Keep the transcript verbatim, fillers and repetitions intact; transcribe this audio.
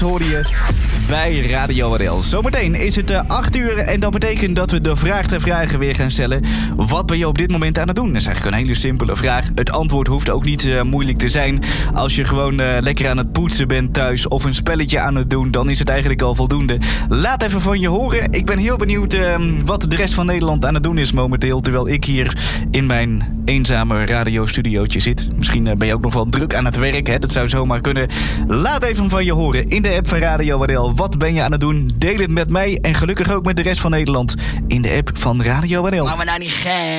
hoorde je bij Radio R L. Zometeen is het uh, acht uur en dat betekent dat we de vraag ter vragen weer gaan stellen. Wat ben je op dit moment aan het doen? Dat is eigenlijk een hele simpele vraag. Het antwoord hoeft ook niet uh, moeilijk te zijn. Als je gewoon uh, lekker aan het poetsen bent thuis of een spelletje aan het doen, dan is het eigenlijk al voldoende. Laat even van je horen. Ik ben heel benieuwd uh, wat de rest van Nederland aan het doen is momenteel, terwijl ik hier in mijn eenzame radiostudiootje zit. Misschien uh, ben je ook nog wel druk aan het werk, hè? Dat zou zomaar kunnen. Laat even van je horen in de app van Radio R L. Wat ben je aan het doen? Deel het met mij en gelukkig ook met de rest van Nederland in de app van Radio R L. Maar we nou niet gek.